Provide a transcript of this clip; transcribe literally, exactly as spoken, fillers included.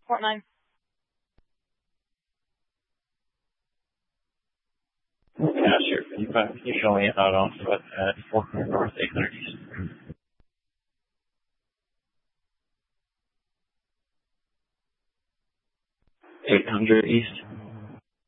Port nine. Yeah, sure. Can you, can you show me out on foot at four hundred North, eight hundred East? eight hundred East.